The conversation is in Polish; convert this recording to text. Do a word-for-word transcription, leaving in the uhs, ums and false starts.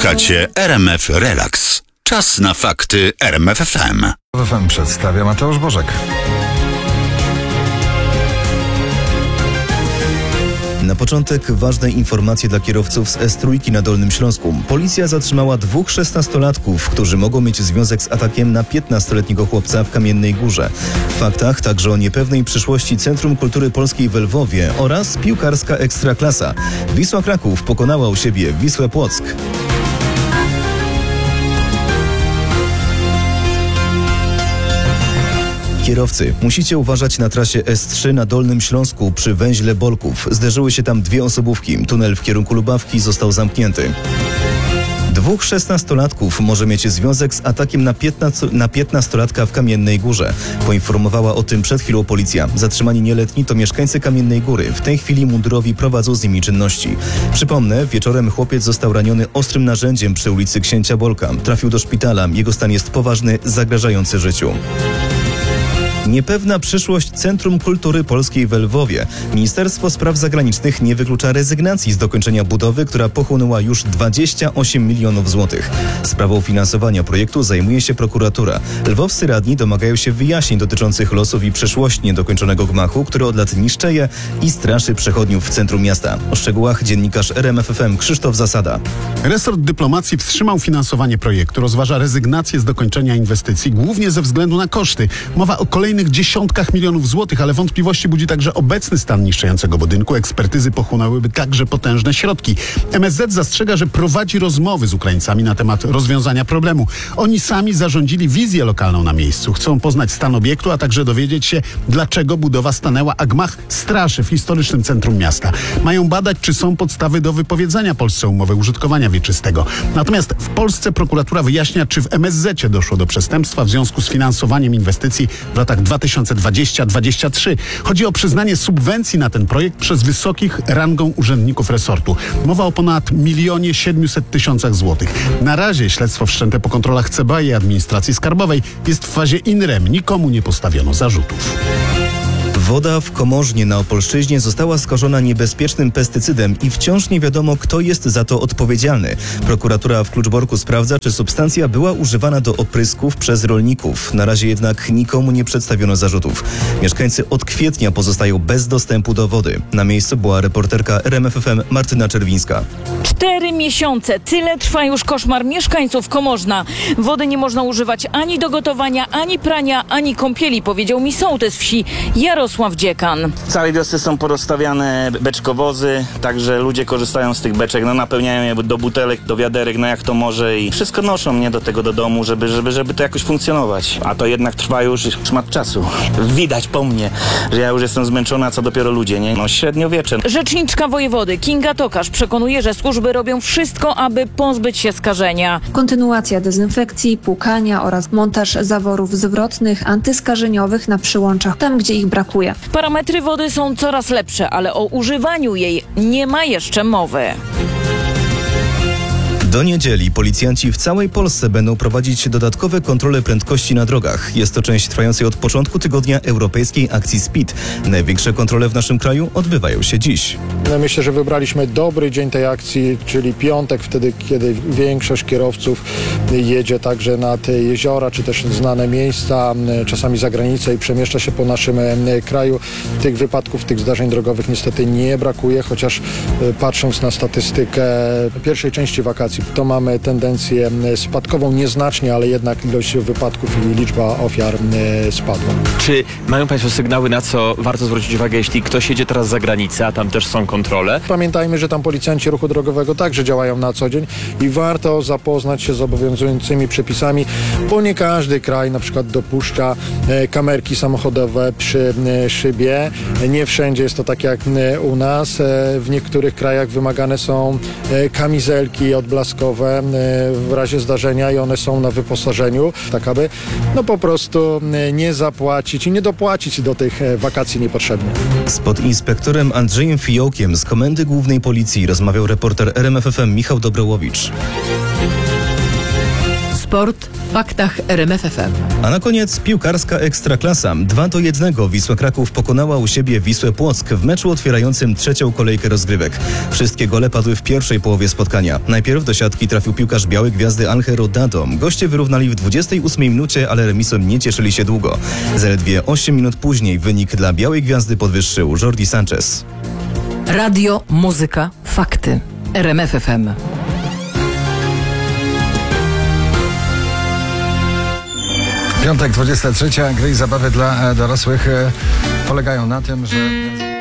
Słuchacie R M F Relax. Czas na fakty R M F F M. F M przedstawia Mateusz Bożek. Na początek ważne informacje dla kierowców z S trzy na Dolnym Śląsku. Policja zatrzymała dwóch szesnastolatków, którzy mogą mieć związek z atakiem na piętnastoletniego chłopca w Kamiennej Górze. W faktach także o niepewnej przyszłości Centrum Kultury Polskiej w Lwowie oraz piłkarska ekstraklasa. Wisła Kraków pokonała u siebie Wisłę Płock. Kierowcy, musicie uważać na trasie S trzy na Dolnym Śląsku przy węźle Bolków. Zderzyły się tam dwie osobówki. Tunel w kierunku Lubawki został zamknięty. Dwóch szesnastolatków może mieć związek z atakiem na, piętnasto, na piętnastolatka w Kamiennej Górze. Poinformowała o tym przed chwilą policja. Zatrzymani nieletni to mieszkańcy Kamiennej Góry. W tej chwili mundurowi prowadzą z nimi czynności. Przypomnę, wieczorem chłopiec został raniony ostrym narzędziem przy ulicy Księcia Bolka. Trafił do szpitala. Jego stan jest poważny, zagrażający życiu. Niepewna przyszłość Centrum Kultury Polskiej w Lwowie. Ministerstwo Spraw Zagranicznych nie wyklucza rezygnacji z dokończenia budowy, która pochłonęła już dwadzieścia osiem milionów złotych. Sprawą finansowania projektu zajmuje się prokuratura. Lwowscy radni domagają się wyjaśnień dotyczących losów i przyszłości niedokończonego gmachu, który od lat niszczeje i straszy przechodniów w centrum miasta. O szczegółach dziennikarz R M F F M Krzysztof Zasada. Resort dyplomacji wstrzymał finansowanie projektu. Rozważa rezygnację z dokończenia inwestycji, głównie ze względu na koszty. Mowa o kolejnych dziesiątkach milionów złotych, ale wątpliwości budzi także obecny stan niszczejącego budynku. Ekspertyzy pochłonęłyby także potężne środki. M S Z zastrzega, że prowadzi rozmowy z Ukraińcami na temat rozwiązania problemu. Oni sami zarządzili wizję lokalną na miejscu. Chcą poznać stan obiektu, a także dowiedzieć się, dlaczego budowa stanęła, a gmach straszy w historycznym centrum miasta. Mają badać, czy są podstawy do wypowiedzenia Polsce umowy użytkowania wieczystego. Natomiast w Polsce prokuratura wyjaśnia, czy w M S Z doszło do przestępstwa w związku z finansowaniem inwestycji w latach dwa tysiące dwudziestym do dwudziestego trzeciego. Chodzi o przyznanie subwencji na ten projekt przez wysokich rangą urzędników resortu. Mowa o ponad milionie siedmiuset tysiącach złotych. Na razie śledztwo wszczęte po kontrolach C B A i administracji skarbowej jest w fazie in rem. Nikomu nie postawiono zarzutów. Woda w Komorznie na Opolszczyźnie została skażona niebezpiecznym pestycydem i wciąż nie wiadomo, kto jest za to odpowiedzialny. Prokuratura w Kluczborku sprawdza, czy substancja była używana do oprysków przez rolników. Na razie jednak nikomu nie przedstawiono zarzutów. Mieszkańcy od kwietnia pozostają bez dostępu do wody. Na miejscu była reporterka R M F F M Martyna Czerwińska. Cztery miesiące. Tyle trwa już koszmar mieszkańców Komorzna. Wody nie można używać ani do gotowania, ani prania, ani kąpieli, powiedział mi sołtys wsi Jarosław Dziekan. W całej wiosce są porozstawiane beczkowozy, także ludzie korzystają z tych beczek, no napełniają je do butelek, do wiaderek, no jak to może i wszystko noszą, nie, do tego do domu, żeby, żeby, żeby to jakoś funkcjonować. A to jednak trwa już szmat czasu. Widać po mnie, że ja już jestem zmęczona, co dopiero ludzie, nie? No średniowiecze. Rzeczniczka wojewody Kinga Tokarz przekonuje, że służby robią wszystko, aby pozbyć się skażenia. Kontynuacja dezynfekcji, płukania oraz montaż zaworów zwrotnych, antyskażeniowych na przyłączach, tam gdzie ich brakuje. Parametry wody są coraz lepsze, ale o używaniu jej nie ma jeszcze mowy. Do niedzieli policjanci w całej Polsce będą prowadzić dodatkowe kontrole prędkości na drogach. Jest to część trwającej od początku tygodnia europejskiej akcji Speed. Największe kontrole w naszym kraju odbywają się dziś. No myślę, że wybraliśmy dobry dzień tej akcji, czyli piątek, wtedy kiedy większość kierowców jedzie także nad jeziora, czy też znane miejsca, czasami za granicę i przemieszcza się po naszym kraju. Tych wypadków, tych zdarzeń drogowych niestety nie brakuje, chociaż patrząc na statystykę pierwszej części wakacji, to mamy tendencję spadkową, nieznacznie, ale jednak ilość wypadków i liczba ofiar spadła. Czy mają Państwo sygnały, na co warto zwrócić uwagę, jeśli ktoś jedzie teraz za granicę, a tam też są kontrole? Pamiętajmy, że tam policjanci ruchu drogowego także działają na co dzień i warto zapoznać się z obowiązującymi przepisami, bo nie każdy kraj na przykład dopuszcza kamerki samochodowe przy szybie. Nie wszędzie jest to tak jak u nas. W niektórych krajach wymagane są kamizelki odblaskowe w razie zdarzenia i one są na wyposażeniu, tak aby no po prostu nie zapłacić i nie dopłacić do tych wakacji niepotrzebnie. Z podinspektorem Andrzejem Fiołkiem z Komendy Głównej Policji rozmawiał reporter R M F F M Michał Dobrołowicz. Sport faktach R M F F M. A na koniec piłkarska ekstraklasa. dwa do jednego Wisła Kraków pokonała u siebie Wisłę Płock w meczu otwierającym trzecią kolejkę rozgrywek. Wszystkie gole padły w pierwszej połowie spotkania. Najpierw do siatki trafił piłkarz Białej Gwiazdy Angelo Dado. Goście wyrównali w dwudziestej ósmej minucie, ale remisem nie cieszyli się długo. Zaledwie osiem minut później wynik dla Białej Gwiazdy podwyższył Jordi Sanchez. Radio, muzyka, fakty. R M F F M. Piątek, dwudziesta trzecia. Gry i zabawy dla dorosłych polegają na tym, że...